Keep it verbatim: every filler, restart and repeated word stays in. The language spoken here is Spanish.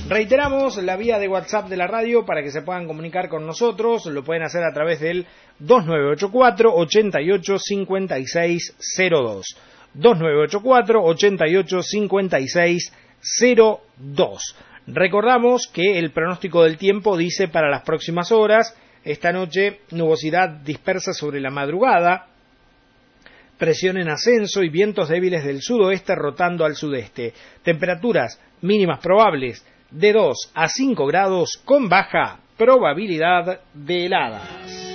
Reiteramos la vía de WhatsApp de la radio para que se puedan comunicar con nosotros. Lo pueden hacer a través del dos nueve ocho cuatro, ocho ocho cinco seis cero dos. dos nueve ocho cuatro, ocho ocho cinco seis cero dos. Recordamos que el pronóstico del tiempo dice para las próximas horas: esta noche nubosidad dispersa sobre la madrugada, presión en ascenso y vientos débiles del sudoeste rotando al sudeste. Temperaturas mínimas probables de dos a cinco grados con baja probabilidad de heladas.